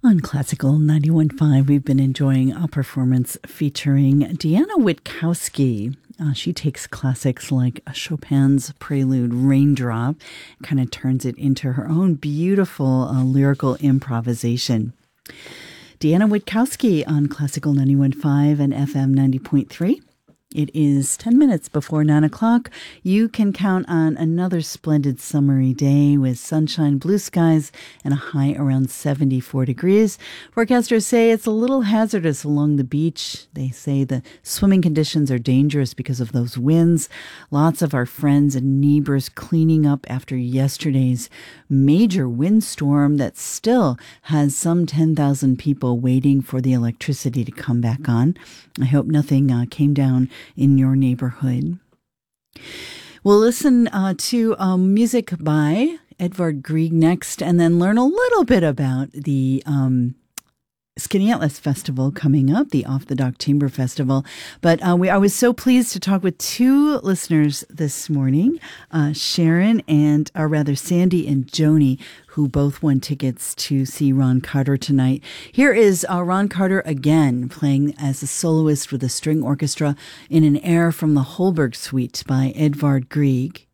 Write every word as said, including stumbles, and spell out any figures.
On Classical ninety-one point five, we've been enjoying a performance featuring Deanna Witkowski. Uh, she takes classics like Chopin's Prelude Raindrop, kind of turns it into her own beautiful uh, lyrical improvisation. Deanna Witkowski on Classical ninety-one point five and F M ninety point three. It is ten minutes before nine o'clock. You can count on another splendid summery day with sunshine, blue skies, and a high around seventy-four degrees. Forecasters say it's a little hazardous along the beach. They say the swimming conditions are dangerous because of those winds. Lots of our friends and neighbors cleaning up after yesterday's major windstorm that still has some ten thousand people waiting for the electricity to come back on. I hope nothing uh, came down in your neighborhood. We'll listen uh, to um, music by Edvard Grieg next, and then learn a little bit about the um, Skinny Atlas Festival coming up, the Off the Dock Chamber Festival. But uh, we, I was so pleased to talk with two listeners this morning, uh, Sharon and, or rather Sandy and Joni, who both won tickets to see Ron Carter tonight. Here is uh, Ron Carter again, playing as a soloist with a string orchestra in an air from the Holberg Suite by Edvard Grieg.